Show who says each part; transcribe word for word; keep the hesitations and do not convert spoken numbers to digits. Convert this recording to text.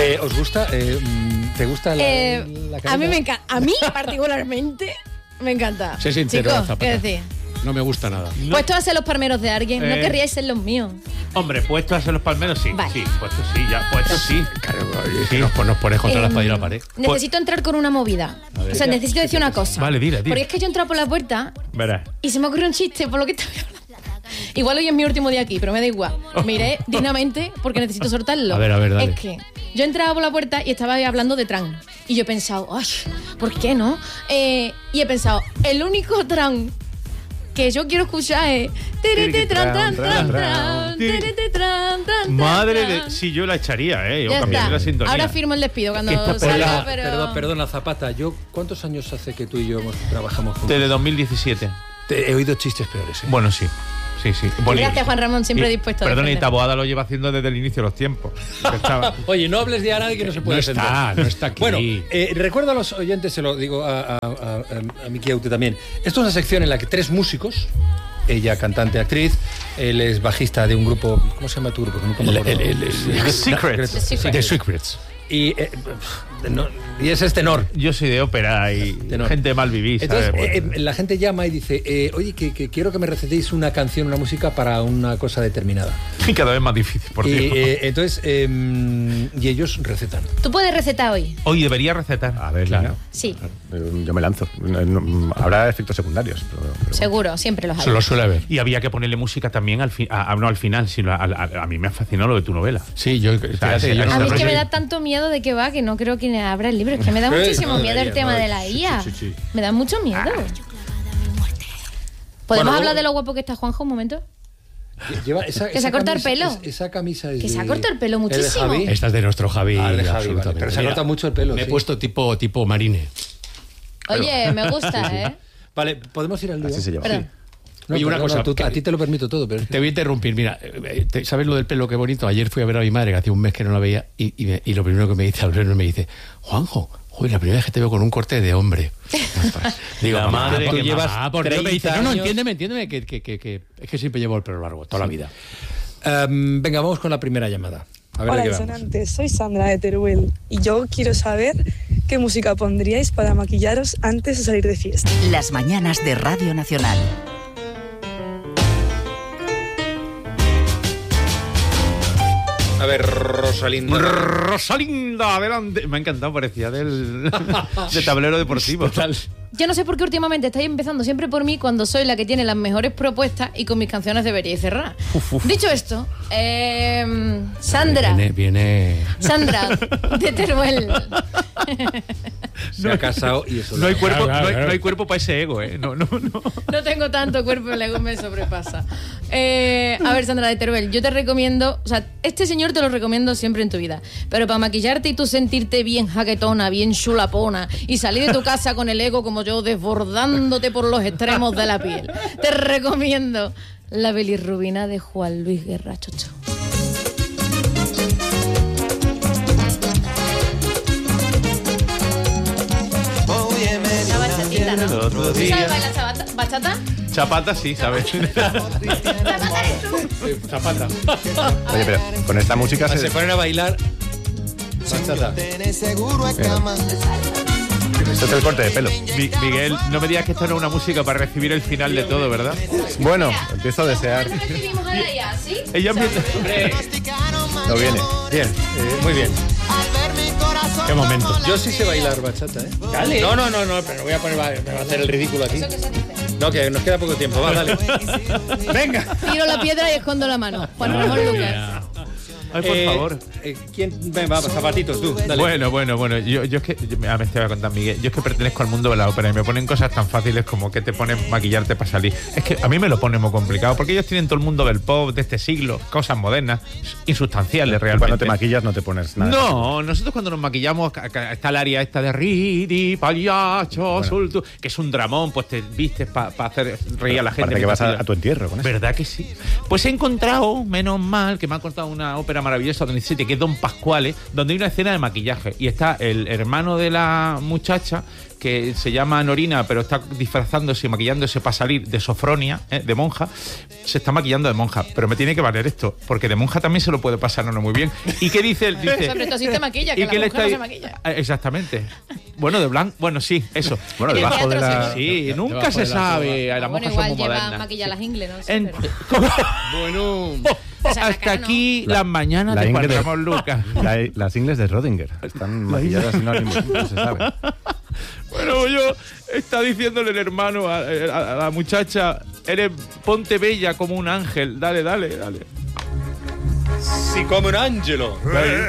Speaker 1: Eh, ¿Os gusta? Eh, ¿Te gusta la,
Speaker 2: eh,
Speaker 1: la caneta?
Speaker 2: A mí me encanta. A mí particularmente me encanta.
Speaker 3: Sé sincero,
Speaker 2: Chicos,
Speaker 3: Zapata.
Speaker 2: ¿qué decís?
Speaker 3: No me gusta nada.
Speaker 4: No.
Speaker 2: Puestos a ser los palmeros de alguien, no
Speaker 4: Eh.
Speaker 2: querríais ser los míos.
Speaker 4: Hombre, puestos a ser los palmeros, sí.
Speaker 2: Vale.
Speaker 4: Sí, puestos sí, ya, puestos sí.
Speaker 3: Claro, es que nos, nos pones contra
Speaker 2: Eh,
Speaker 3: la espalda y la pared.
Speaker 2: Necesito entrar con una movida.
Speaker 3: ver.
Speaker 2: O sea, necesito decir una cosa.
Speaker 4: Vale, dile, dile.
Speaker 2: Porque es que yo he entrado por la puerta
Speaker 4: Verás.
Speaker 2: y se me ocurrió un chiste, por lo que estaba hablando. Igual hoy es mi último día aquí, pero me da igual. Me iré dignamente porque necesito soltarlo.
Speaker 3: A ver, a ver, dale.
Speaker 2: Es que yo entraba por la puerta y estaba hablando de tran. Y yo he pensado, ay, ¿por qué no? Eh, y he pensado, el único tran que yo quiero escuchar es... tiriti, tran, tran, tran, tran, tiriti, tran, tran,
Speaker 4: Madre
Speaker 2: tran.
Speaker 4: de... Sí, yo la echaría, ¿eh? Yo
Speaker 2: Ya
Speaker 4: cambiaría
Speaker 2: está.
Speaker 4: la sintonía.
Speaker 2: Ahora firmo el despido cuando
Speaker 4: Que esto-
Speaker 2: salga,
Speaker 1: Hola,
Speaker 2: pero...
Speaker 1: perdón, perdona, Zapata. Yo, ¿cuántos años hace que tú y yo hemos, trabajamos juntos?
Speaker 4: Desde dos mil diecisiete.
Speaker 1: Te he oído chistes peores, ¿eh?
Speaker 4: Bueno, sí. Sí, sí. Bueno,
Speaker 2: Gracias,
Speaker 4: y-
Speaker 2: Juan Ramón, siempre
Speaker 4: y-
Speaker 2: dispuesto a
Speaker 4: Perdón, y
Speaker 2: defender.
Speaker 4: Taboada lo lleva haciendo desde el inicio de los tiempos. Que estaba-
Speaker 1: Oye, no hables de a nadie que no se puede
Speaker 3: No está,
Speaker 1: defender.
Speaker 3: no está aquí.
Speaker 1: Bueno, eh, recuerdo a los oyentes, se lo digo a, a, a, a Miki Aute también. Esto es una sección en la que tres músicos, ella cantante, actriz, él es bajista de un grupo, ¿cómo se llama tu grupo? Nunca me
Speaker 3: El-
Speaker 1: acuerdo.
Speaker 3: el- el- el-
Speaker 4: The Secrets.
Speaker 2: The Secrets.
Speaker 3: The Secrets.
Speaker 1: Y, eh, no- y ese es tenor.
Speaker 4: Yo soy de ópera y
Speaker 1: Tenor.
Speaker 4: gente mal vivida.
Speaker 1: Entonces,
Speaker 4: ¿sabes?
Speaker 1: eh,
Speaker 4: Bueno.
Speaker 1: eh, la gente llama y dice, eh, oye, que, que quiero que me recetéis una canción, una música para una cosa determinada.
Speaker 4: Y cada vez más difícil, por
Speaker 1: y
Speaker 4: Dios.
Speaker 1: eh, entonces, eh, y ellos recetan.
Speaker 2: ¿Tú puedes recetar hoy?
Speaker 4: Hoy debería recetar.
Speaker 5: A ver,
Speaker 3: Claro.
Speaker 5: Lina,
Speaker 2: Sí,
Speaker 5: eh, yo me lanzo. No, no, habrá efectos secundarios. Pero, pero
Speaker 2: seguro, siempre los hay.
Speaker 3: Se lo suele ver.
Speaker 4: Y había que ponerle música también al fin, a, a- no al final, sino a, a- a mí me fascinó lo de tu novela.
Speaker 3: Sí, yo... Fíjate,
Speaker 4: sí,
Speaker 3: yo
Speaker 4: a
Speaker 3: no
Speaker 2: A mí
Speaker 3: me
Speaker 2: es que me
Speaker 3: rollo-
Speaker 2: da tanto miedo de que va que no creo que abra el libro. Es que me da
Speaker 1: Eh,
Speaker 2: muchísimo
Speaker 1: no
Speaker 2: miedo el
Speaker 1: debería,
Speaker 2: tema
Speaker 1: no,
Speaker 2: de la
Speaker 1: sí,
Speaker 2: I A.
Speaker 1: sí, sí, sí.
Speaker 2: Me da mucho miedo. ¿Podemos
Speaker 1: Bueno,
Speaker 2: hablar
Speaker 1: luego-
Speaker 2: de lo guapo que está Juanjo un momento?
Speaker 1: Lleva esa,
Speaker 2: Que se
Speaker 1: esa
Speaker 2: ha cortado el
Speaker 1: camisa-
Speaker 2: pelo.
Speaker 1: es- Esa camisa es
Speaker 2: Que se
Speaker 1: de-
Speaker 2: ha cortado el pelo
Speaker 1: ¿es de
Speaker 2: muchísimo.
Speaker 1: Javi?
Speaker 3: Esta es de nuestro Javi.
Speaker 1: Ah, de Javi, vale.
Speaker 3: absolutamente.
Speaker 1: Pero se ha
Speaker 3: Mira,
Speaker 1: cortado mucho el pelo.
Speaker 3: Me he
Speaker 1: sí.
Speaker 3: puesto tipo, tipo marine.
Speaker 2: Oye, me gusta, ¿eh?
Speaker 1: Vale, podemos ir al lío.
Speaker 5: así se lleva.
Speaker 2: Perdón.
Speaker 1: No,
Speaker 3: Oye, una
Speaker 1: perdona,
Speaker 3: cosa,
Speaker 1: tú-
Speaker 3: que-
Speaker 1: a ti te lo permito todo, pero es que-
Speaker 3: Te voy a interrumpir. Mira, eh, te- ¿sabes lo del pelo? Qué bonito. Ayer fui a ver a mi madre, que hacía un mes que no la veía, y, y, me- y lo primero que me dice, al verme, me dice, Juanjo, joder, la primera vez que te veo con un corte de hombre. Digo,
Speaker 4: La
Speaker 3: mamá,
Speaker 4: madre
Speaker 3: tú
Speaker 4: que
Speaker 3: llevas
Speaker 1: mamá,
Speaker 3: por Dios, me dice,
Speaker 1: treinta
Speaker 3: no, no,
Speaker 1: años.
Speaker 3: entiéndeme, entiéndeme, que, que, que, que es que siempre llevo el pelo largo, toda la vida.
Speaker 1: Em, venga, vamos con la primera llamada. A ver
Speaker 6: Hola,
Speaker 1: de qué vamos.
Speaker 6: Disonantes, soy Sandra de Teruel y yo quiero saber qué música pondríais para maquillaros antes de salir de fiesta.
Speaker 7: Las mañanas de Radio Nacional.
Speaker 1: A ver, Rosalinda.
Speaker 4: Rosalinda, adelante. Me ha encantado, parecía del de tablero deportivo.
Speaker 3: Total.
Speaker 2: Yo no sé por qué últimamente estáis empezando siempre por mí cuando soy la que tiene las mejores propuestas y con mis canciones deberíais cerrar. Dicho esto, eh, Sandra,
Speaker 3: Viene, viene...
Speaker 2: Sandra de Teruel.
Speaker 1: Se ha casado y eso
Speaker 4: No hay
Speaker 1: lo-
Speaker 4: cuerpo,
Speaker 3: Claro,
Speaker 4: no hay,
Speaker 3: claro.
Speaker 4: no hay cuerpo para ese ego, ¿eh? No, no, no.
Speaker 2: No tengo tanto cuerpo, el ego me sobrepasa. Eh, a ver, Sandra de Teruel, yo te recomiendo, o sea, este señor te lo recomiendo siempre en tu vida, pero para maquillarte y tú sentirte bien jaquetona, bien chulapona y salir de tu casa con el ego como yo desbordándote por los extremos de la piel, te recomiendo la bilirrubina de Juan Luis Guerra, chocho. Una bachatita, ¿no?
Speaker 4: Otro
Speaker 2: ¿Tú sabes
Speaker 4: día.
Speaker 2: bailar chabata- bachata?
Speaker 4: Chapata, sí, ¿sabes?
Speaker 2: ¿Chapata eres tú?
Speaker 3: Zapata.
Speaker 5: Oye, pero con esta música
Speaker 1: Se
Speaker 5: se...
Speaker 1: ponen a bailar. Bachata.
Speaker 5: Esto es el corte de pelo.
Speaker 4: Mi- Miguel, no me digas que esto no es una música para recibir el final de todo, ¿verdad?
Speaker 5: Bueno, empiezo a desear.
Speaker 2: ¿Cuánto recibimos a ella, sí?
Speaker 4: Ella me...
Speaker 5: No viene.
Speaker 1: Bien, eh, muy bien.
Speaker 3: Qué momento.
Speaker 1: Yo sí sé bailar bachata, ¿eh? Dale. No, no, no, no, pero voy a poner, me va a hacer el ridículo aquí.
Speaker 2: ¿Eso qué se dice?
Speaker 1: No, que nos queda poco tiempo, va, dale. Venga.
Speaker 2: Tiro la piedra y escondo la mano. Juan Ramón Lucas.
Speaker 4: Ay, por
Speaker 1: Eh,
Speaker 4: favor.
Speaker 1: eh, ¿Quién? Ven, va, zapatitos, tú, dale.
Speaker 4: Bueno, bueno, bueno. Yo, yo es que. Yo, ah, me estoy a contar, Miguel. Yo es que pertenezco al mundo de la ópera y me ponen cosas tan fáciles como que te ponen maquillarte para salir. Es que a mí me lo ponen muy complicado porque ellos tienen todo el mundo del pop de este siglo, cosas modernas, insustanciales realmente.
Speaker 5: Cuando te maquillas no te pones nada.
Speaker 4: No, nosotros cuando nos maquillamos ca- ca- está el área esta de Ridi, Pagliaccio, Sultu, que es un dramón, pues te vistes para hacer reír a la gente.
Speaker 5: Parece que vas a,
Speaker 4: mientras
Speaker 5: a tu entierro con eso.
Speaker 4: ¿Verdad que sí? Pues he encontrado, menos mal, que me ha contado una ópera escena maravillosa donde dice que es Don Pasquale, donde hay una escena de maquillaje y está el hermano de la muchacha que se llama Norina, pero está disfrazándose y maquillándose para salir de Sofronia, ¿eh? de monja, se está maquillando de monja. Pero me tiene que valer esto, porque de monja también se lo puede pasar no, no muy bien. ¿Y qué dice él? Dice,
Speaker 2: sobre todo si te maquilla, que
Speaker 4: ¿y
Speaker 2: la
Speaker 4: qué le
Speaker 2: mujer
Speaker 4: está-
Speaker 2: no se maquilla.
Speaker 4: Ah, exactamente. Bueno, de blanco, bueno, sí, eso.
Speaker 5: Bueno,
Speaker 2: En el
Speaker 5: debajo de
Speaker 2: teatro,
Speaker 5: la...
Speaker 4: Sí,
Speaker 3: de-
Speaker 4: nunca
Speaker 3: debajo
Speaker 4: se
Speaker 3: de la
Speaker 4: sabe. Las
Speaker 2: Bueno,
Speaker 4: monjas
Speaker 2: igual
Speaker 4: son muy
Speaker 2: lleva
Speaker 4: modernas.
Speaker 2: maquillar las ingles, no sé,
Speaker 4: En-
Speaker 2: pero-
Speaker 3: Bueno.
Speaker 2: O sea, la
Speaker 4: Hasta
Speaker 2: cara no.
Speaker 4: aquí
Speaker 5: La-
Speaker 4: las mañanas
Speaker 5: la
Speaker 4: de Juan
Speaker 5: Ingrid-
Speaker 4: Ramón Lucas.
Speaker 5: La- las ingles de Rodinger están maquilladas y no, al mismo tiempo, se sabe.
Speaker 4: Bueno, yo está diciéndole el hermano a, a- a la muchacha, eres ponte bella como un ángel, dale, dale, dale.
Speaker 1: Sí, come un angelo.